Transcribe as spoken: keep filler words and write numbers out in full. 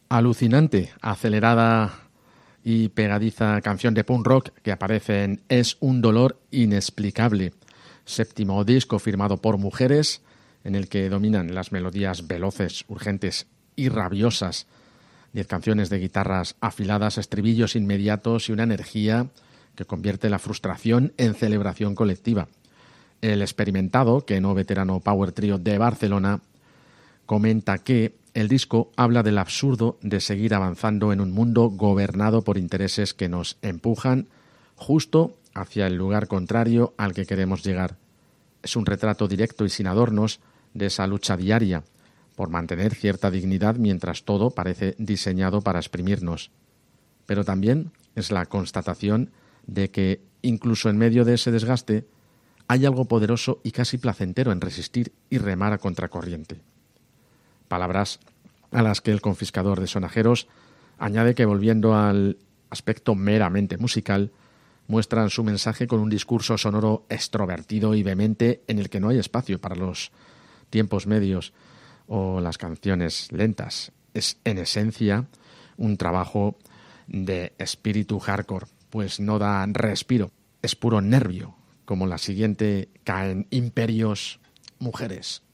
Alucinante, acelerada y pegadiza canción de punk rock que aparece en Es un dolor inexplicable, séptimo disco firmado por mujeres, en el que dominan las melodías veloces, urgentes y rabiosas, diez canciones de guitarras afiladas, estribillos inmediatos y una energía que convierte la frustración en celebración colectiva. El experimentado, que no veterano Power Trio de Barcelona, comenta que el disco habla del absurdo de seguir avanzando en un mundo gobernado por intereses que nos empujan justo hacia el lugar contrario al que queremos llegar. Es un retrato directo y sin adornos de esa lucha diaria por mantener cierta dignidad mientras todo parece diseñado para exprimirnos. Pero también es la constatación de que, incluso en medio de ese desgaste, hay algo poderoso y casi placentero en resistir y remar a contracorriente. Palabras a las que el confiscador de sonajeros añade que, volviendo al aspecto meramente musical, muestran su mensaje con un discurso sonoro extrovertido y vehemente en el que no hay espacio para los tiempos medios o las canciones lentas. Es, en esencia, un trabajo de espíritu hardcore, pues no da respiro, es puro nervio, como la siguiente: Caen imperios, mujeres.